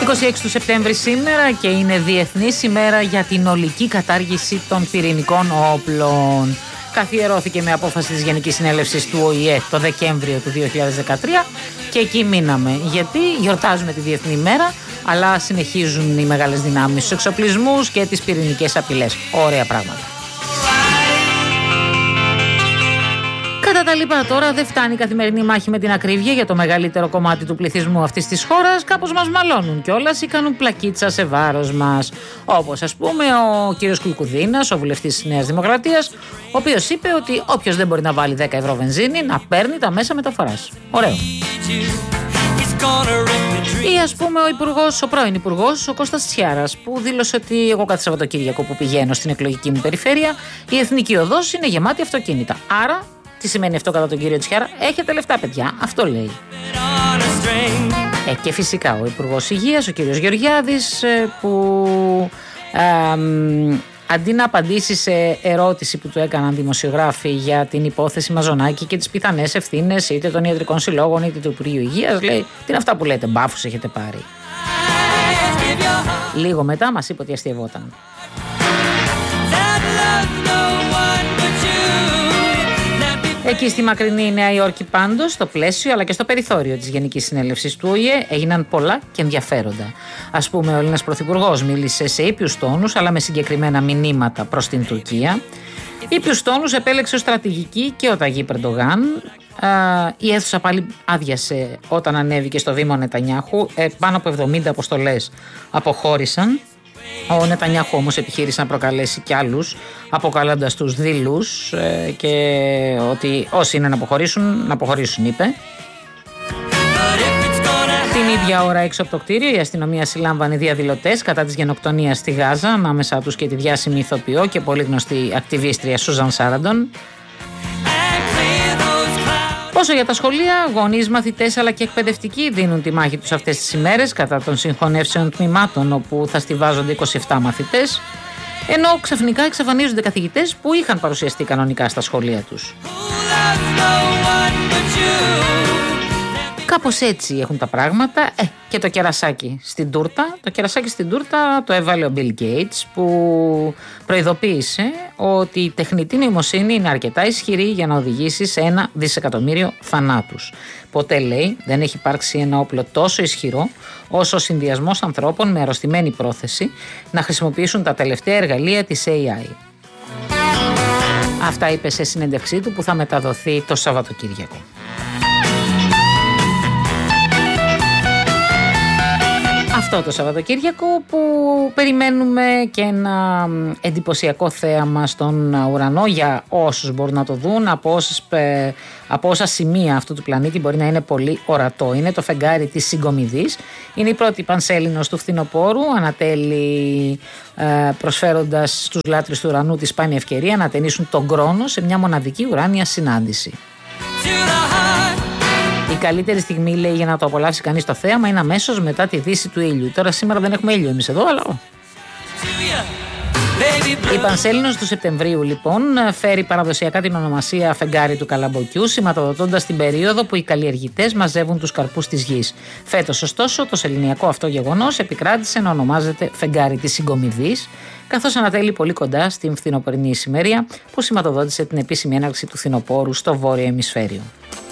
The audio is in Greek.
26 του Σεπτέμβρη σήμερα και είναι Διεθνής ημέρα για την ολική κατάργηση των πυρηνικών όπλων. Καθιερώθηκε με απόφαση της Γενικής Συνέλευσης του ΟΗΕ το Δεκέμβριο του 2013 και εκεί μείναμε. Γιατί γιορτάζουμε τη Διεθνή ημέρα, αλλά συνεχίζουν οι μεγάλες δυνάμεις στους εξοπλισμούς και τις πυρηνικές απειλές. Ωραία πράγματα. Κατά τα λοιπά, τώρα δεν φτάνει η καθημερινή μάχη με την ακρίβεια για το μεγαλύτερο κομμάτι του πληθυσμού αυτής της χώρας. Κάπως μας μαλώνουν κιόλας ή κάνουν πλακίτσα σε βάρος μας. Όπως ας πούμε ο κύριος Κουλκουδίνας, ο βουλευτής της Νέας Δημοκρατίας, ο οποίος είπε ότι όποιος δεν μπορεί να βάλει 10 ευρώ βενζίνη να παίρνει τα μέσα μεταφοράς. Ωραίο. Ή ας πούμε ο πρώην υπουργός, ο Κώστας Τσιάρας, που δήλωσε ότι εγώ κάθε Σαββατοκύριακο που πηγαίνω στην εκλογική μου περιφέρεια, η Εθνική Οδός είναι γεμάτη αυτοκίνητα. Άρα, τι σημαίνει αυτό κατά τον κύριο Τσιάρα? Έχετε λεφτά, παιδιά. Αυτό λέει. Και φυσικά ο Υπουργός Υγείας, ο κύριος Γεωργιάδης, που αντί να απαντήσει σε ερώτηση που του έκαναν δημοσιογράφοι για την υπόθεση Μαζονάκη και τις πιθανές ευθύνες είτε των ιατρικών συλλόγων είτε του Υπουργείου Υγείας, λέει: τι είναι αυτά που λέτε, μπάφους έχετε πάρει? Λίγο μετά μας είπε ότι αστειευόταν. Εκεί στη μακρινή Νέα Υόρκη πάντως, στο πλαίσιο αλλά και στο περιθώριο της Γενικής Συνέλευσης του ΟΗΕ έγιναν πολλά και ενδιαφέροντα. Ας πούμε, ο Έλληνας Πρωθυπουργός μίλησε σε ήπιους τόνους αλλά με συγκεκριμένα μηνύματα προς την Τουρκία. Ήπιους τόνους επέλεξε ως στρατηγική και ο Ταγίπ Ερντογάν. Η αίθουσα πάλι άδειασε όταν ανέβηκε στο βήμα ο Νετανιάχου. Πάνω από 70 αποστολές αποχώρησαν. Ο Νετανιάχου όμως επιχείρησε να προκαλέσει κι άλλους, αποκαλώντας τους δειλούς και ότι όσοι είναι να αποχωρήσουν, είπε. Την ίδια ώρα έξω από το κτίριο η αστυνομία συλλάμβανε διαδηλωτές κατά της γενοκτονίας στη Γάζα, ανάμεσά τους και τη διάσημη ηθοποιό και πολύ γνωστή ακτιβίστρια Σούζαν Σάραντον. Όσο για τα σχολεία, γονείς, μαθητές αλλά και εκπαιδευτικοί δίνουν τη μάχη τους αυτές τις ημέρες κατά των συγχωνεύσεων τμήματων όπου θα στιβάζονται 27 μαθητές, ενώ ξαφνικά εξαφανίζονται καθηγητές που είχαν παρουσιαστεί κανονικά στα σχολεία τους. Κάπως έτσι έχουν τα πράγματα. Και το κερασάκι στην τούρτα. Το κερασάκι στην τούρτα το έβαλε ο Bill Gates, που προειδοποίησε ότι η τεχνητή νοημοσύνη είναι αρκετά ισχυρή για να οδηγήσει σε 1 δισεκατομμύριο θανάτους. Ποτέ, λέει, δεν έχει υπάρξει ένα όπλο τόσο ισχυρό όσο ο συνδυασμός ανθρώπων με αρρωστημένη πρόθεση να χρησιμοποιήσουν τα τελευταία εργαλεία της AI. Αυτά είπε σε συνέντευξή του που θα μεταδοθεί το Σαββατοκύριακο. Αυτό το Σαββατοκύριακο που περιμένουμε και ένα εντυπωσιακό θέαμα στον ουρανό για όσους μπορούν να το δουν, από όσα σημεία αυτού του πλανήτη μπορεί να είναι πολύ ορατό. Είναι το φεγγάρι της Συγκομιδής. Είναι η πρώτη πανσέλινος του φθινοπόρου, ανατέλει προσφέροντας στους λάτρεις του ουρανού τη σπάνια ευκαιρία να ταινίσουν τον χρόνο σε μια μοναδική ουράνια συνάντηση. Η καλύτερη στιγμή, λέει, για να το απολαύσει κανείς το θέαμα είναι αμέσως μετά τη δύση του ήλιου. Τώρα σήμερα δεν έχουμε ήλιο εμείς εδώ, αλλά... Η Πανσέλινος του Σεπτεμβρίου, λοιπόν, φέρει παραδοσιακά την ονομασία φεγγάρι του Καλαμποκιού, σηματοδοτώντας την περίοδο που οι καλλιεργητές μαζεύουν τους καρπούς της γης. Φέτος, ωστόσο, το σεληνιακό αυτό γεγονός επικράτησε να ονομάζεται φεγγάρι της Συγκομιδής, καθώς ανατέλει πολύ κοντά στην φθινοπορεινή ησημερία που σηματοδότησε την επίσημη έναρξη του φθινοπόρου στο βόρειο ημισφαίριο.